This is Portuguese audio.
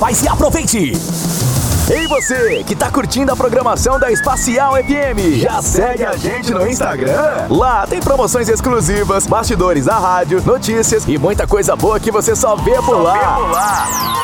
Faz e aproveite! Ei você, que tá curtindo a programação da Espacial FM, já segue a gente no Instagram? Lá tem promoções exclusivas, bastidores da rádio, notícias e muita coisa boa que você só vê por lá.